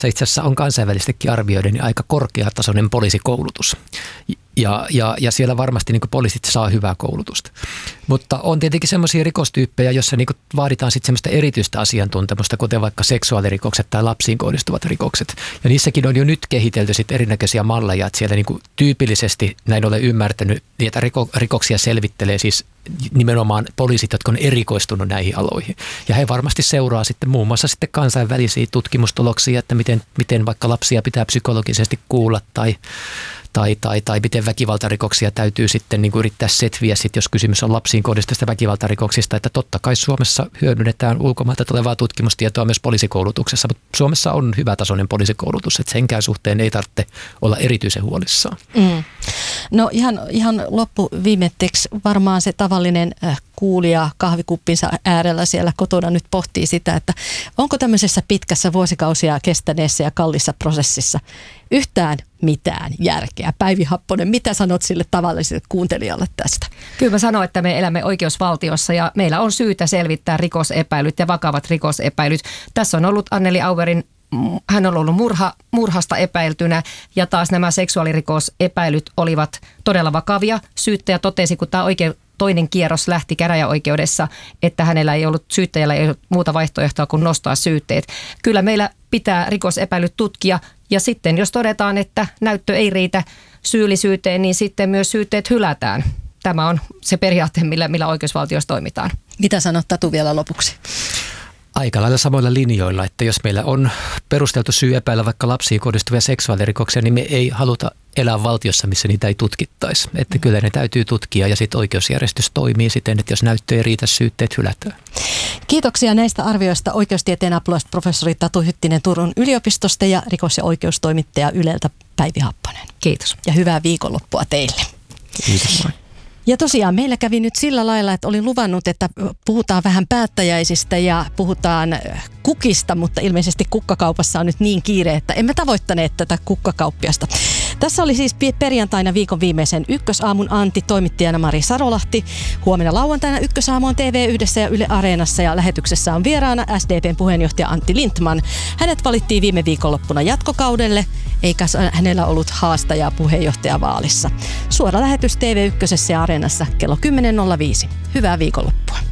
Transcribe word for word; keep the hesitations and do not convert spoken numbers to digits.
itse asiassa on kansainvälisestikin arvioiden niin aika korkeatasoinen poliisikoulutus. Ja, ja, ja siellä varmasti niin kuin poliisit saa hyvää koulutusta. Mutta on tietenkin semmoisia rikostyyppejä, joissa niin kuin vaaditaan sitten semmoista erityistä asiantuntemusta, kuten vaikka seksuaalirikokset tai lapsiin kohdistuvat rikokset. Ja niissäkin on jo nyt kehitelty sitten erinäköisiä malleja, että siellä niin kuin tyypillisesti, näin olen ymmärtänyt, niitä riko, rikoksia selvittelee siis nimenomaan poliisit, jotka on erikoistunut näihin aloihin. Ja he varmasti seuraa sitten muun muassa sitten kansainvälisiä tutkimustuloksia, että miten, miten vaikka lapsia pitää psykologisesti kuulla tai Tai, tai, tai miten väkivaltarikoksia täytyy sitten niin kuin yrittää setviä, sit, jos kysymys on lapsiin kohdistuvista väkivaltarikoksista. Että totta kai Suomessa hyödynnetään ulkomailta tulevaa tutkimustietoa myös poliisikoulutuksessa, mutta Suomessa on hyvätasoinen poliisikoulutus, että senkään suhteen ei tarvitse olla erityisen huolissaan. Mm. No ihan, ihan loppuviimetteeksi varmaan se tavallinen kuulija kahvikuppinsa äärellä siellä kotona nyt pohtii sitä, että onko tämmöisessä pitkässä vuosikausia kestäneessä ja kallissa prosessissa yhtään mitään järkeä. Päivi Happonen, mitä sanot sille tavalliselle kuuntelijalle tästä? Kyllä mä sanon, että me elämme oikeusvaltiossa ja meillä on syytä selvittää rikosepäilyt ja vakavat rikosepäilyt. Tässä on ollut Anneli Auerin, hän on ollut murha, murhasta epäiltynä ja taas nämä seksuaalirikosepäilyt olivat todella vakavia. Syyttäjä totesi, kun tämä oikein toinen kierros lähti käräjäoikeudessa, että hänellä ei ollut, syyttäjällä ei ollut muuta vaihtoehtoa kuin nostaa syytteet. Kyllä meillä pitää rikosepäilyt tutkia ja sitten jos todetaan, että näyttö ei riitä syyllisyyteen, niin sitten myös syytteet hylätään. Tämä on se periaate, millä, millä oikeusvaltiossa toimitaan. Mitä sanot Tatu vielä lopuksi? Aika lailla samoilla linjoilla, että jos meillä on perusteltu syy epäillä vaikka lapsiin kohdistuvia seksuaalirikoksia, niin me ei haluta elää valtiossa, missä niitä ei tutkittaisi. Että kyllä ne täytyy tutkia ja sitten oikeusjärjestys toimii siten, että jos näyttö ei riitä, syytteet hylätään. Kiitoksia näistä arvioista oikeustieteen apulaisprofessori Tatu Hyttinen Turun yliopistosta ja rikos- ja oikeustoimittaja Yleltä Päivi Happonen. Kiitos. Ja hyvää viikonloppua teille. Kiitos. Ja tosiaan meillä kävi nyt sillä lailla, että olin luvannut, että puhutaan vähän päättäjäisistä ja puhutaan kukista, mutta ilmeisesti kukkakaupassa on nyt niin kiire, että emme tavoittaneet tätä kukkakauppiasta. Tässä oli siis perjantaina viikon viimeisen Ykkösaamun Antti, toimittajana Mari Sarolahti. Huomenna lauantaina Ykkösaamu on T V yhdessä ja Yle Areenassa ja lähetyksessä on vieraana S D P:n puheenjohtaja Antti Lindtman. Hänet valittiin viime viikonloppuna jatkokaudelle, eikä hänellä ollut haastajaa puheenjohtajavaalissa. Suora lähetys T V ykkösessä ja Areenassa kello kymmenen nolla viisi. Hyvää viikonloppua.